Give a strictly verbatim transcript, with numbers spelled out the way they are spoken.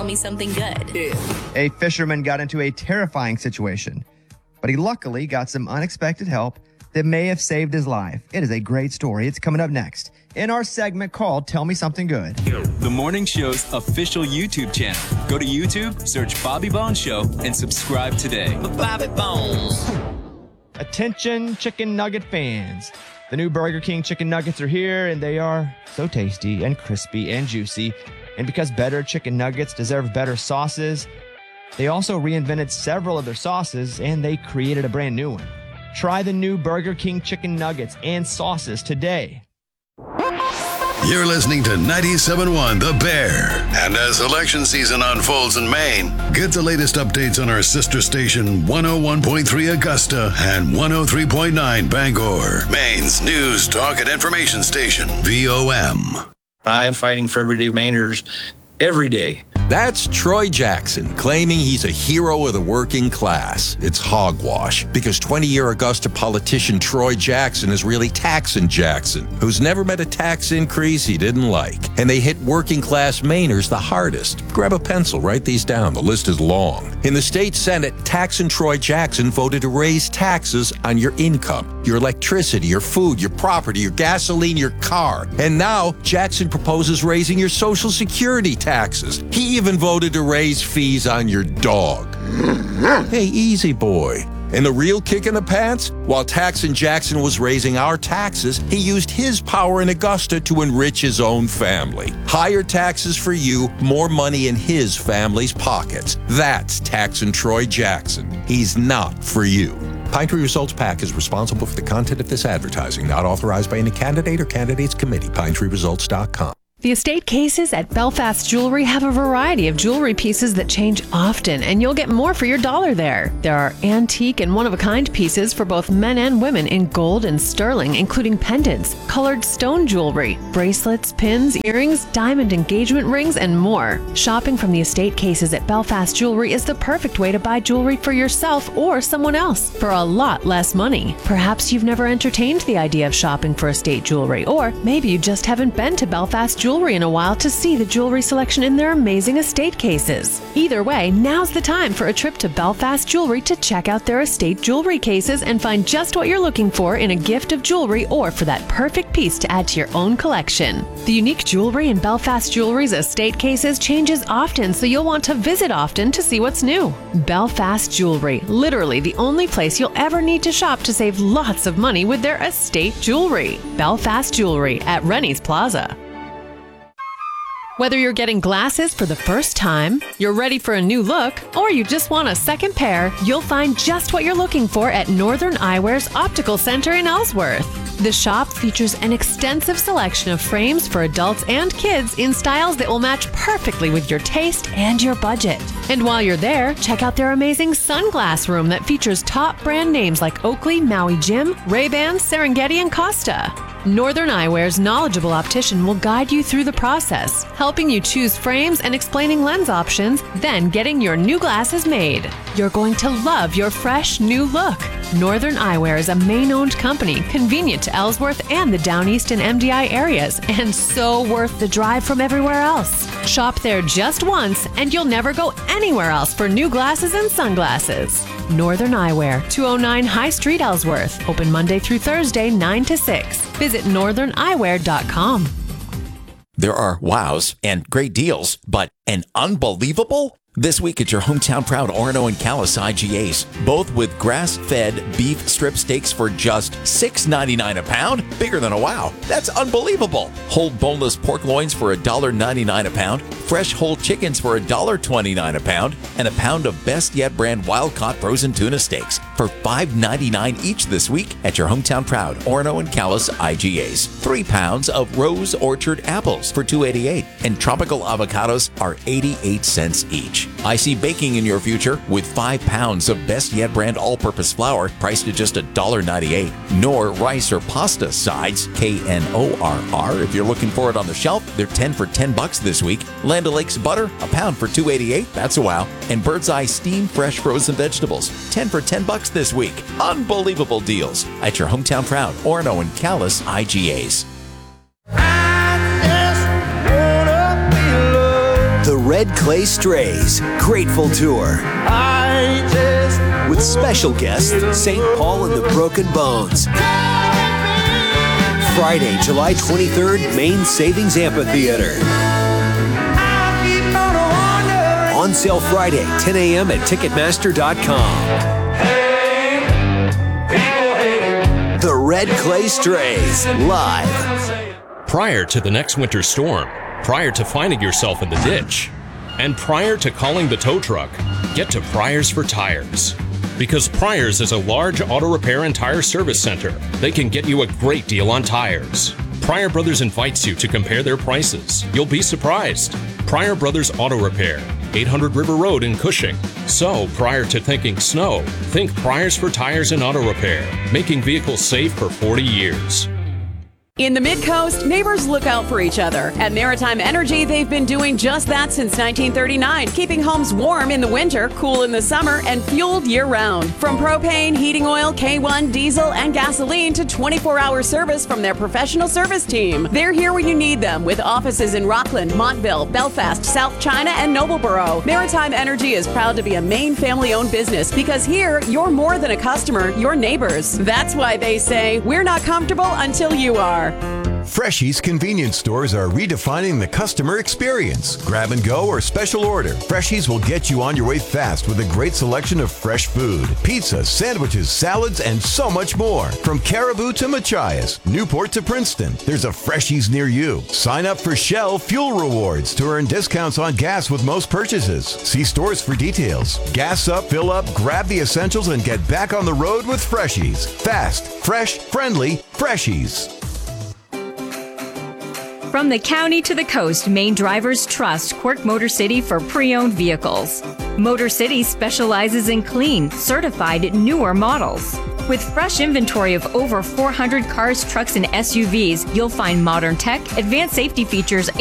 tell me something good. Yeah. A fisherman got into a terrifying situation, but he luckily got some unexpected help that may have saved his life. It is a great story. It's coming up next in our segment called Tell Me Something Good. The Morning Show's official YouTube channel. Go to YouTube, search Bobby Bones Show, and subscribe today. Bobby Bones. Attention chicken nugget fans. The new Burger King chicken nuggets are here, and they are so tasty and crispy and juicy. And because better chicken nuggets deserve better sauces, they also reinvented several of their sauces, and they created a brand new one. Try the new Burger King chicken nuggets and sauces today. You're listening to ninety-seven point one The Bear. And as election season unfolds in Maine, get the latest updates on our sister station one oh one point three Augusta and one oh three point nine Bangor. Maine's news, talk, and information station, V O M. I am fighting for everyday Mainers every day. That's Troy Jackson, claiming he's a hero of the working class. It's hogwash, because twenty-year Augusta politician Troy Jackson is really Taxin' Jackson, who's never met a tax increase he didn't like. And they hit working class Mainers the hardest. Grab a pencil, write these down. The list is long. In the state Senate, Taxin' Troy Jackson voted to raise taxes on your income, your electricity, your food, your property, your gasoline, your car. And now, Jackson proposes raising your Social Security taxes. He even voted to raise fees on your dog. Hey, easy boy. And the real kick in the pants? While Taxin' Jackson was raising our taxes, he used his power in Augusta to enrich his own family. Higher taxes for you, more money in his family's pockets. That's Taxin' Troy Jackson. He's not for you. Pine Tree Results PAC is responsible for the content of this advertising, not authorized by any candidate or candidates committee. pine tree results dot com. The estate cases at Belfast Jewelry have a variety of jewelry pieces that change often, and you'll get more for your dollar there. There are antique and one-of-a-kind pieces for both men and women in gold and sterling, including pendants, colored stone jewelry, bracelets, pins, earrings, diamond engagement rings, and more. Shopping from the estate cases at Belfast Jewelry is the perfect way to buy jewelry for yourself or someone else for a lot less money. Perhaps you've never entertained the idea of shopping for estate jewelry, or maybe you just haven't been to Belfast Jewelry Jewelry in a while to see the jewelry selection in their amazing estate cases. Either way, now's the time for a trip to Belfast Jewelry to check out their estate jewelry cases and find just what you're looking for in a gift of jewelry or for that perfect piece to add to your own collection. The unique jewelry in Belfast Jewelry's estate cases changes often, so you'll want to visit often to see what's new. Belfast Jewelry, literally the only place you'll ever need to shop to save lots of money with their estate jewelry. Belfast Jewelry at Rennie's Plaza. Whether you're getting glasses for the first time, you're ready for a new look, or you just want a second pair, you'll find just what you're looking for at Northern Eyewear's Optical Center in Ellsworth. The shop features an extensive selection of frames for adults and kids in styles that will match perfectly with your taste and your budget. And while you're there, check out their amazing sunglass room that features top brand names like Oakley, Maui Jim, Ray-Ban, Serengeti, and Costa. Northern Eyewear's knowledgeable optician will guide you through the process, helping you choose frames and explaining lens options, then getting your new glasses made. You're going to love your fresh new look. Northern Eyewear is a Maine-owned company, convenient to Ellsworth and the Down East and M D I areas, and so worth the drive from everywhere else. Shop there just once, and you'll never go anywhere else for new glasses and sunglasses. Northern Eyewear, two oh nine High Street, Ellsworth. Open Monday through Thursday, nine to six. Visit northern eyewear dot com. There are wows and great deals, but an unbelievable? This week at your hometown proud Orono and Calais I G As, both with grass-fed beef strip steaks for just six ninety-nine a pound. Bigger than a wow. That's unbelievable. Whole boneless pork loins for one dollar ninety-nine a pound. Fresh whole chickens for one dollar twenty-nine a pound. And a pound of Best Yet brand wild-caught frozen tuna steaks for five ninety-nine each this week at your hometown proud Orono and Calais I G As. Three pounds of Rose Orchard apples for two eighty-eight. And tropical avocados are eighty-eight cents each. I see baking in your future with five pounds of Best Yet brand all-purpose flour priced at just one dollar ninety-eight. Nor rice or pasta sides, K N O R R. If you're looking for it on the shelf, they're ten for ten bucks this week. Land O'Lakes butter, a pound for two eighty-eight. That's a wow. And Bird's Eye steamed fresh frozen vegetables, ten for ten bucks this week. Unbelievable deals at your hometown proud Orono and Calais I G As. The Red Red Clay Strays Grateful Tour. With special guests, Saint Paul and the Broken Bones. Friday, July twenty-third, Maine Savings Amphitheater. On sale Friday, ten a.m. at Ticketmaster dot com. The Red Clay Strays, live. Prior to the next winter storm, prior to finding yourself in the ditch, and prior to calling the tow truck, get to Pryor's for Tires. Because Pryor's is a large auto repair and tire service center, they can get you a great deal on tires. Pryor Brothers invites you to compare their prices. You'll be surprised. Pryor Brothers Auto Repair, eight hundred River Road in Cushing. So, prior to thinking snow, think Pryor's for Tires and Auto Repair, making vehicles safe for forty years. In the Mid-Coast, neighbors look out for each other. At Maritime Energy, they've been doing just that since nineteen thirty-nine, keeping homes warm in the winter, cool in the summer, and fueled year-round. From propane, heating oil, K one, diesel, and gasoline to twenty-four hour service from their professional service team. They're here when you need them, with offices in Rockland, Montville, Belfast, South China, and Noblesboro. Maritime Energy is proud to be a Maine family-owned business because here, you're more than a customer, you're neighbors. That's why they say, we're not comfortable until you are. Freshies convenience stores are redefining the customer experience. Grab and go or special order. Freshies will get you on your way fast with a great selection of fresh food. Pizza, sandwiches, salads, and so much more. From Caribou to Machias, Newport to Princeton, there's a Freshies near you. Sign up for Shell Fuel Rewards to earn discounts on gas with most purchases. See stores for details. Gas up, fill up, grab the essentials, and get back on the road with Freshies. Fast, fresh, friendly, Freshies. From the county to the coast, Maine drivers trust Quirk Motor City for pre-owned vehicles. Motor City specializes in clean, certified, newer models. With fresh inventory of over four hundred cars, trucks, and S U Vs, you'll find modern tech, advanced safety features,